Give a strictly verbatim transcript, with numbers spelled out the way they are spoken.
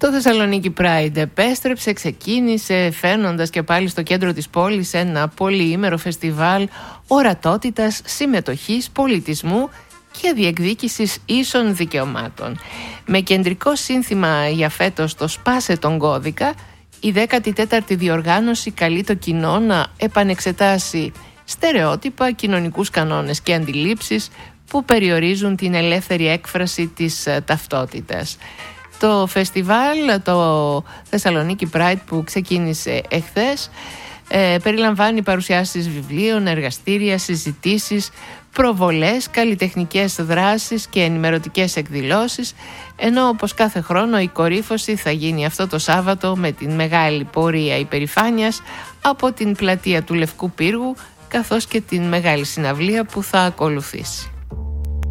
Το Θεσσαλονίκη Pride επέστρεψε, ξεκίνησε φέρνοντας και πάλι στο κέντρο της πόλης ένα πολυήμερο φεστιβάλ ορατότητας, συμμετοχής, πολιτισμού και διεκδίκησης ίσων δικαιωμάτων. Με κεντρικό σύνθημα για φέτος το «Σπάσε τον κώδικα», η δέκατη τέταρτη διοργάνωση καλεί το κοινό να επανεξετάσει στερεότυπα, κοινωνικούς κανόνες και αντιλήψεις που περιορίζουν την ελεύθερη έκφραση της ταυτότητας. Το φεστιβάλ, το Θεσσαλονίκη Pride που ξεκίνησε εχθές, ε, περιλαμβάνει παρουσιάσεις βιβλίων, εργαστήρια, συζητήσεις, προβολές, καλλιτεχνικές δράσεις και ενημερωτικές εκδηλώσεις, ενώ όπως κάθε χρόνο η κορύφωση θα γίνει αυτό το Σάββατο με την μεγάλη πορεία υπερηφάνειας από την πλατεία του Λευκού Πύργου, καθώς και την μεγάλη συναυλία που θα ακολουθήσει.